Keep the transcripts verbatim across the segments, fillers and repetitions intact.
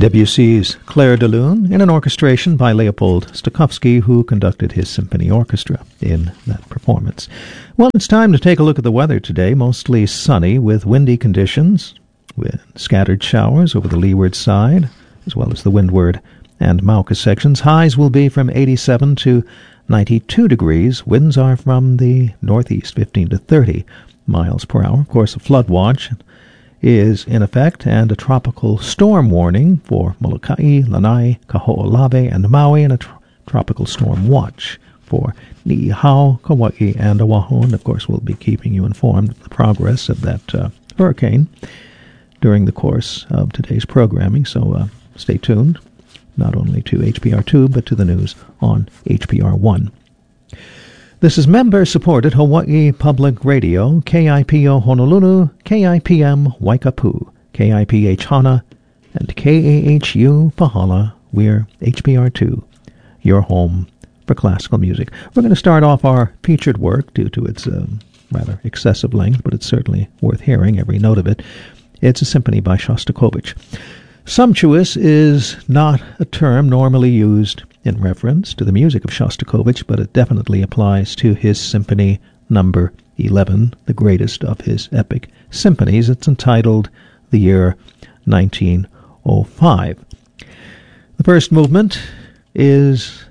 Debussy's Clair de Lune in an orchestration by Leopold Stokowski, who conducted his symphony orchestra in that performance. Well, it's time to take a look at the weather today. Mostly sunny with windy conditions, with scattered showers over the leeward side, as well as the windward and Mauka sections. Highs will be from eighty-seven to ninety-two degrees. Winds are from the northeast, fifteen to thirty miles per hour. Of course, a flood watch is in effect, and a tropical storm warning for Molokai, Lanai, Kaho'olawe, and Maui, and a tr- tropical storm watch for Niihau, Kauai, and Oahu. And of course, we'll be keeping you informed of the progress of that uh, hurricane during the course of today's programming. So uh, stay tuned, not only to H P R two, but to the news on H P R one. This is member-supported Hawaii Public Radio, K I P O Honolulu, K I P M Waikapu, K I P H Hana, and K A H U Pahala. We're H P R two, your home for classical music. We're going to start off our featured work due to its um, rather excessive length, but it's certainly worth hearing, every note of it. It's a symphony by Shostakovich. Sumptuous is not a term normally used in reference to the music of Shostakovich, but it definitely applies to his Symphony Number eleven, the greatest of his epic symphonies. It's entitled The Year nineteen oh five. The first movement is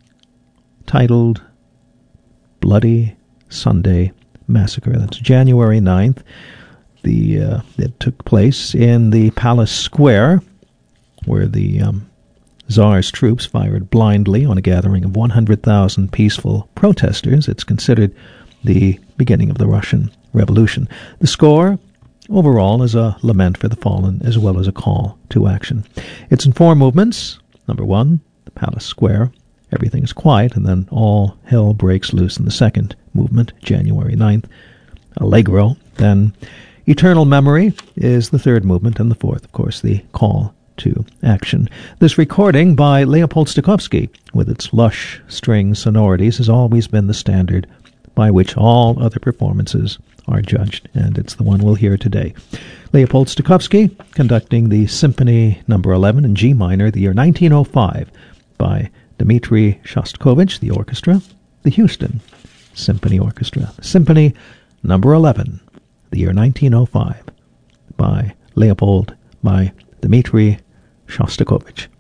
titled Bloody Sunday Massacre. That's January ninth. The uh, it took place in the Palace Square, where the um, Tsar's troops fired blindly on a gathering of one hundred thousand peaceful protesters. It's considered the beginning of the Russian Revolution. The score, overall, is a lament for the fallen, as well as a call to action. It's in four movements. Number one, the Palace Square. Everything is quiet, and then all hell breaks loose in the second movement, January ninth. Allegro. Then Eternal Memory is the third movement, and the fourth, of course, the call to action. This recording by Leopold Stokowski, with its lush string sonorities, has always been the standard by which all other performances are judged, and it's the one we'll hear today. Leopold Stokowski conducting the Symphony Number eleven in G minor, the year nineteen oh five, by Dmitri Shostakovich, the orchestra, the Houston Symphony Orchestra. Symphony Number eleven, the year nineteen oh five, by Leopold, by Dmitri Shostakovich.